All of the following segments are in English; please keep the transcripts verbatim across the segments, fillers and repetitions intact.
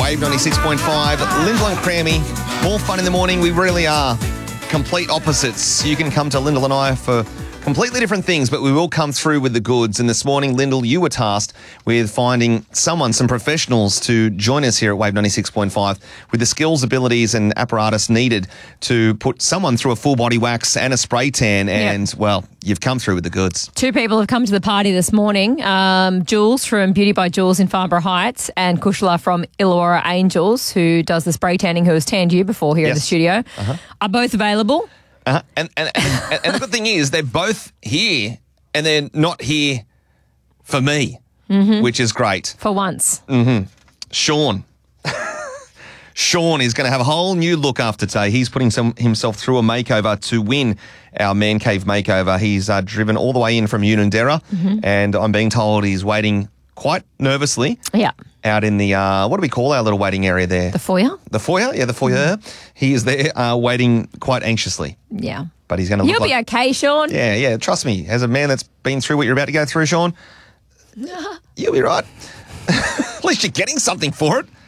Wave ninety-six point five, Lyndall and Crammy. More fun in the morning. We really are complete opposites. You can come to Lyndall and I for completely different things, but we will come through with the goods. And this morning, Lyndall, you were tasked with finding someone, some professionals to join us here at Wave ninety-six point five with the skills, abilities and apparatus needed to put someone through a full body wax and a spray tan. And, yep. well, you've come through with the goods. Two people have come to the party this morning. Um, Jules from Beauty by Jules in Farnborough Heights and Kushla from Illawarra Angels, who does the spray tanning, who has tanned you before here yes. at the studio, uh-huh. are both available. Uh-huh. And, and, and, and the good thing is they're both here and they're not here for me, mm-hmm. which is great. For once. Mm-hmm. Sean. Sean is going to have a whole new look after today. He's putting some, himself through a makeover to win our Man Cave makeover. He's uh, driven all the way in from Unanderra, mm-hmm. and I'm being told he's waiting quite nervously. Yeah. Out in the, uh, what do we call our little waiting area there? The foyer? The foyer, yeah, the foyer. Mm. He is there uh, waiting quite anxiously. Yeah. But he's going to You'll look be like, okay, Sean. Yeah, yeah, trust me. As a man that's been through what you're about to go through, Sean, you'll be right. At least you're getting something for it.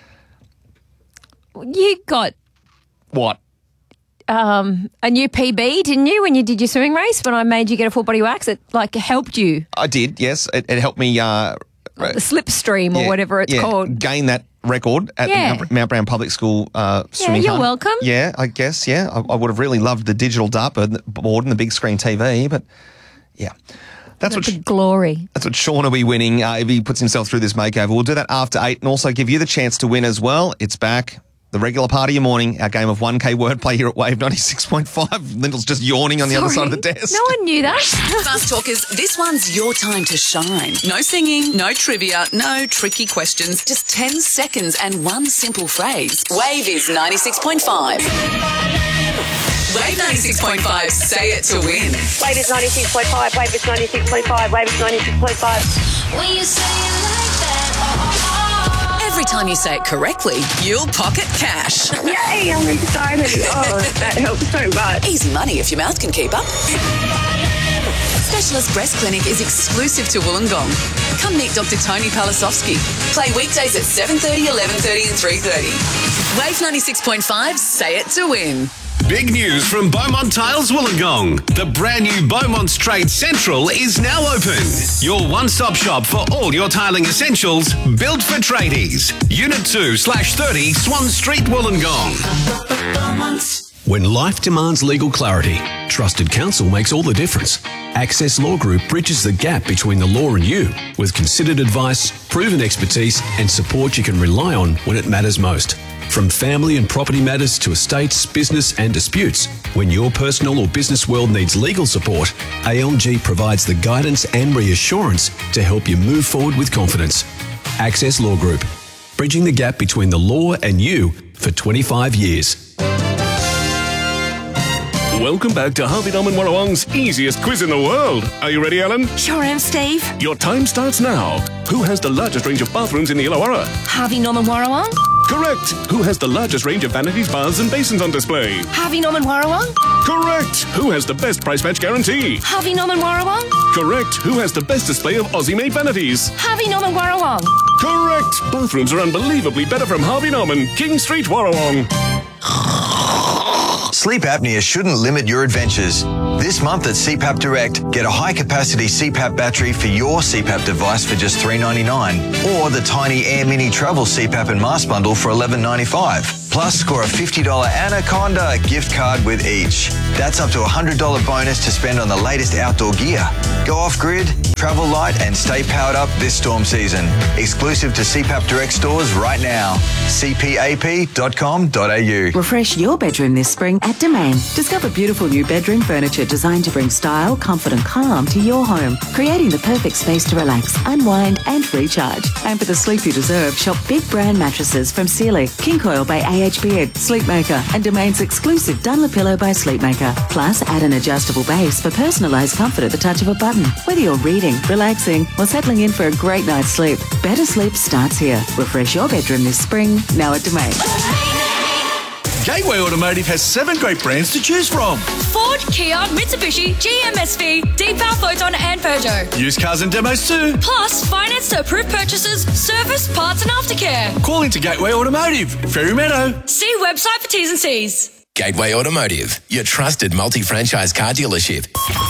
You got... What? Um, a new P B, didn't you, when you did your swimming race, when I made you get a full body wax? It, like, helped you. I did, yes. It, it helped me... Uh, Like the slipstream or yeah, whatever it's yeah. called. Gain that record at yeah. the Mount Brown Public School uh, swimming. Yeah, you're hub. welcome. Yeah, I guess, yeah. I, I would have really loved the digital dartboard board and the big screen T V, but yeah. That's That's what the glory. That's what Sean will be winning uh, if he puts himself through this makeover. We'll do that after eight and also give you the chance to win as well. It's back. The regular part of your morning, our game of one K wordplay here at Wave ninety-six point five. Lyndall's just yawning on the Sorry, other side of the desk. No one knew that. Fast Talkers, this one's your time to shine. No singing, no trivia, no tricky questions. Just ten seconds and one simple phrase. Wave is ninety-six point five. Wave ninety-six point five, say it to win. Wave is ninety-six point five, Wave is ninety-six point five, Wave is ninety-six point five. When you say it like that, oh, oh, oh. Every time you say it correctly, you'll pocket cash. Yay, I'm excited. Oh, that helps so much. Easy money if your mouth can keep up. Specialist Breast Clinic is exclusive to Wollongong. Come meet Doctor Tony Palasovsky. Play weekdays at seven thirty, eleven thirty and three thirty. Wave ninety-six point five, say it to win. Big news from Beaumont Tiles Wollongong. The brand new Beaumont Trade Central is now open. Your one-stop shop for all your tiling essentials, built for tradies. Unit two slash thirty Swan Street, Wollongong. When life demands legal clarity, trusted counsel makes all the difference. Access Law Group bridges the gap between the law and you with considered advice, proven expertise and support you can rely on when it matters most. From family and property matters to estates, business and disputes, when your personal or business world needs legal support, A L G provides the guidance and reassurance to help you move forward with confidence. Access Law Group, bridging the gap between the law and you for twenty-five years. Welcome back to Harvey Norman Warrawong's easiest quiz in the world. Are you ready, Ellen? Sure am, Steve. Your time starts now. Who has the largest range of bathrooms in the Illawarra? Harvey Norman Warrawong. Correct. Who has the largest range of vanities, baths and basins on display? Harvey Norman Warrawong. Correct. Who has the best price match guarantee? Harvey Norman Warrawong. Correct. Who has the best display of Aussie-made vanities? Harvey Norman Warrawong. Correct. Bathrooms are unbelievably better from Harvey Norman, King Street, Warrawong. Sleep apnea shouldn't limit your adventures. This month at C PAP Direct, get a high-capacity C PAP battery for your C PAP device for just three dollars ninety-nine, or the tiny Air Mini Travel C PAP and mask bundle for eleven dollars ninety-five. Plus, score a fifty dollars Anaconda gift card with each. That's up to a one hundred dollars bonus to spend on the latest outdoor gear. Go off-grid, travel light, and stay powered up this storm season. Exclusive to C PAP Direct stores right now. c p a p dot com dot a u. Refresh your bedroom this spring at Domain. Discover beautiful new bedroom furniture designed to bring style, comfort and calm to your home, creating the perfect space to relax, unwind and recharge. And for the sleep you deserve, shop big brand mattresses from Sealy, King Coil by A H Beard, Sleepmaker and Domain's exclusive Dunlopillow by Sleepmaker. Plus, add an adjustable base for personalised comfort at the touch of a button. Whether you're reading, relaxing or settling in for a great night's sleep, better sleep starts here. Refresh your bedroom this spring, now at Domain. Gateway Automotive has seven great brands to choose from. Four Ford, Kia, Mitsubishi, G M S V, D-Power Photon and Peugeot. Used cars and demos too. Plus, finance to approved purchases, service, parts and aftercare. Call into Gateway Automotive, Ferry Meadow. See website for T's and C's. Gateway Automotive, your trusted multi-franchise car dealership.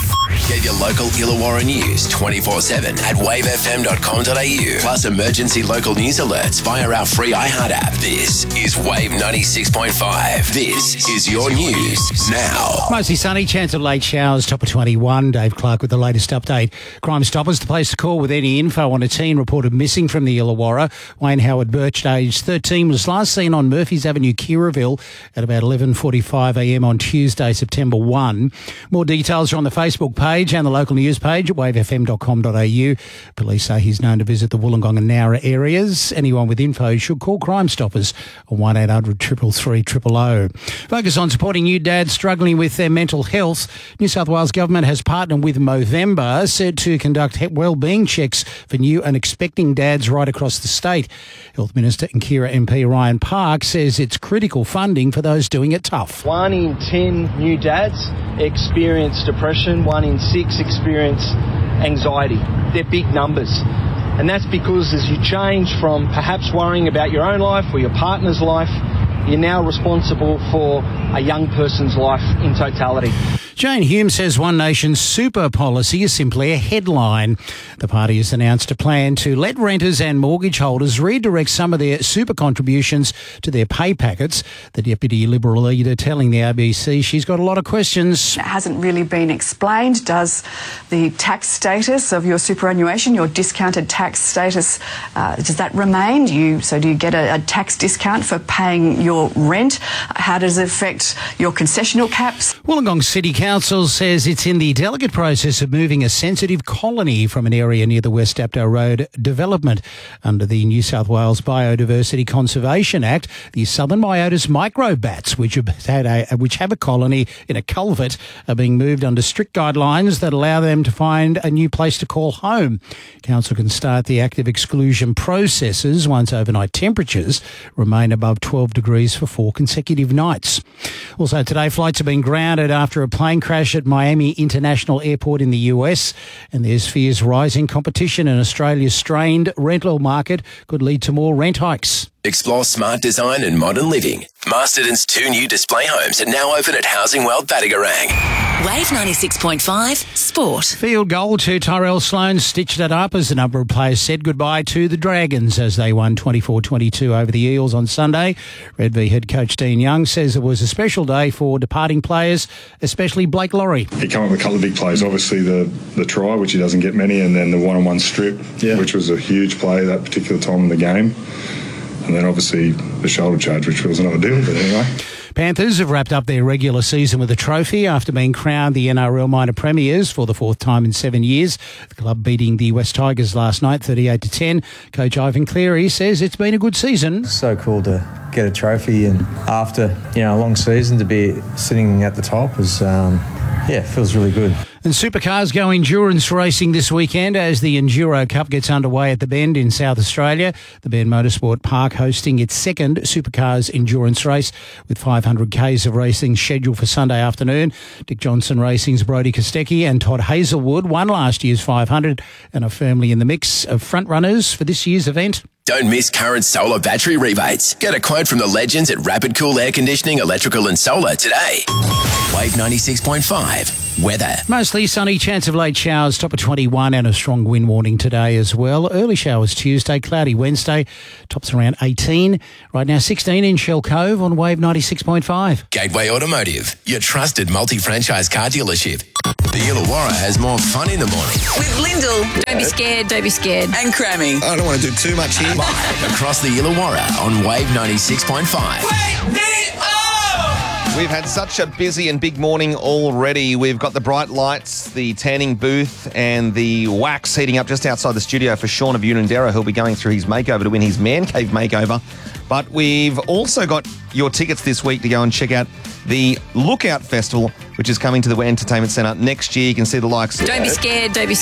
Get your local Illawarra news twenty-four seven at wave f m dot com dot a u. Plus emergency local news alerts via our free iHeart app. This is Wave ninety-six point five. This is your news now. Mostly sunny, chance of late showers, top of twenty-one. Dave Clark with the latest update. Crime Stoppers, the place to call with any info on a teen reported missing from the Illawarra. Wayne Howard Birch, aged thirteen, was last seen on Murphy's Avenue, Kiraville at about eleven forty-five a m on Tuesday, September first. More details are on the Facebook page and the local news page at wave f m dot com dot a u. Police say he's known to visit the Wollongong and Nowra areas. Anyone with info should call Crime Stoppers on one eight hundred three three three zero zero. Focus on supporting new dads struggling with their mental health. New South Wales Government has partnered with Movember, said to conduct wellbeing checks for new and expecting dads right across the state. Health Minister and Kira M P Ryan Park says it's critical funding for those doing it tough. One in ten new dads experience depression, one in six experience anxiety. They're big numbers. And that's because as you change from perhaps worrying about your own life or your partner's life, you're now responsible for a young person's life in totality. Jane Hume says One Nation's super policy is simply a headline. The party has announced a plan to let renters and mortgage holders redirect some of their super contributions to their pay packets. The Deputy Liberal leader telling the A B C she's got a lot of questions. It hasn't really been explained. Does the tax status of your superannuation, your discounted tax status, uh, does that remain? Do you, so do you get a, a tax discount for paying your rent? How does it affect your concessional caps? Wollongong City Council says it's in the delicate process of moving a sensitive colony from an area near the West Dapto Road development. Under the New South Wales Biodiversity Conservation Act, the southern Myotis microbats, which have, had a, which have a colony in a culvert, are being moved under strict guidelines that allow them to find a new place to call home. Council can start the active exclusion processes once overnight temperatures remain above twelve degrees for four consecutive nights. Also today, flights have been grounded after a plane crash at Miami International Airport in the U S, and there's fears rising competition in Australia's strained rental market could lead to more rent hikes. Explore smart design and modern living. Masterton's two new display homes are now open at Housing World Battigarang. Wave ninety-six point five Sport. Field goal to Tyrell Sloan stitched it up as a number of players said goodbye to the Dragons as they won twenty-four twenty-two over the Eels on Sunday. Red V head coach Dean Young says it was a special day for departing players, especially Blake Laurie. He came up with a couple of big plays, obviously the, the try, which he doesn't get many, and then the one-on-one strip, yeah. which was a huge play that particular time in the game. And then obviously the shoulder charge, which was another deal, but anyway. Panthers have wrapped up their regular season with a trophy after being crowned the N R L minor premiers for the fourth time in seven years. The club beating the West Tigers last night, thirty-eight to ten. Coach Ivan Cleary says it's been a good season. So cool to get a trophy, and after you know a long season to be sitting at the top is um, yeah, feels really good. And supercars go endurance racing this weekend as the Enduro Cup gets underway at the Bend in South Australia. The Bend Motorsport Park hosting its second supercars endurance race with five hundred kays of racing scheduled for Sunday afternoon. Dick Johnson Racing's Brodie Kostecki and Todd Hazelwood won last year's five hundred and are firmly in the mix of front runners for this year's event. Don't miss current solar battery rebates. Get a quote from the legends at Rapid Cool Air Conditioning, Electrical and Solar today. Wave ninety-six point five. Weather. Mostly sunny, chance of late showers, top of twenty-one, and a strong wind warning today as well. Early showers Tuesday, cloudy Wednesday, tops around eighteen. Right now sixteen in Shell Cove on Wave ninety-six point five. Gateway Automotive, your trusted multi-franchise car dealership. The Illawarra has more fun in the morning. With Lyndall. Don't be scared, don't be scared. And Crammy. I don't want to do too much here. Across the Illawarra on Wave ninety-six point five. Wake me up! We've had such a busy and big morning already. We've got the bright lights, the tanning booth, and the wax heating up just outside the studio for Sean of Unanderra, who'll be going through his makeover to win his Man Cave makeover. But we've also got your tickets this week to go and check out the Lookout Festival, which is coming to the Entertainment Centre next year. You can see the likes of... Don't be scared, don't be